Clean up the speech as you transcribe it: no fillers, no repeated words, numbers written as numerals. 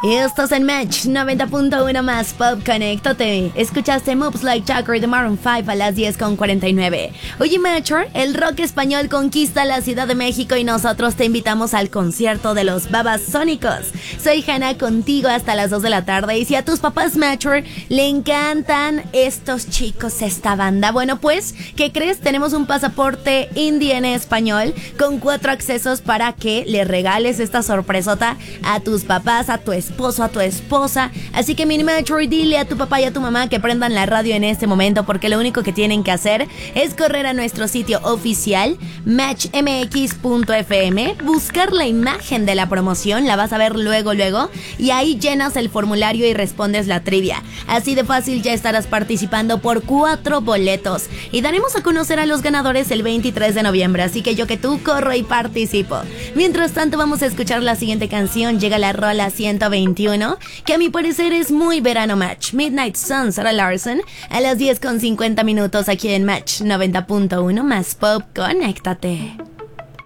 Estás en Match 90.1 más Pop, conéctate. Escuchaste Moves Like Jagger de Maroon 5 a las 10:49. Oye, Matcher, el rock español conquista la Ciudad de México y nosotros te invitamos al concierto de los Babasónicos. Soy Hannah, contigo hasta las 2 de la tarde. Y si a tus papás, Matcher, le encantan estos chicos, esta banda, bueno, pues, ¿qué crees? Tenemos un pasaporte indie en español con 4 accesos para que le regales esta sorpresota a tus papás, a tu esposo, a tu esposa. Así que, mini Matcher, dile a tu papá y a tu mamá que prendan la radio en este momento, porque lo único que tienen que hacer es correr a nuestro sitio oficial matchmx.fm, buscar la imagen de la promoción, la vas a ver luego, y ahí llenas el formulario y respondes la trivia. Así de fácil ya estarás participando por 4 boletos y daremos a conocer a los ganadores el 23 de noviembre, así que yo que tú corro y participo. Mientras tanto, vamos a escuchar la siguiente canción. Llega la rola 121, que a mi parecer es muy verano. Match, Midnight Sun, Sarah Larson, a las 10:50 aquí en Match 90.1 más Pop, conéctate.